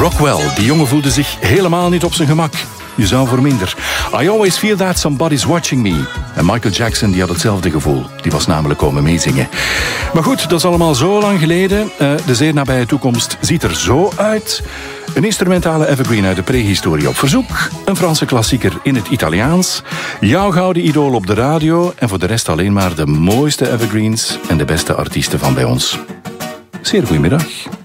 Rockwell, die jongen voelde zich helemaal niet op zijn gemak. Je zou voor minder. I always feel that somebody's watching me. En Michael Jackson die had hetzelfde gevoel. Die was namelijk komen meezingen. Maar goed, dat is allemaal zo lang geleden. De zeer nabije toekomst ziet er zo uit. Een instrumentale evergreen uit de prehistorie op verzoek. Een Franse klassieker in het Italiaans. Jouw gouden idool op de radio. En voor de rest alleen maar de mooiste evergreens en de beste artiesten van bij ons. Zeer goedemiddag.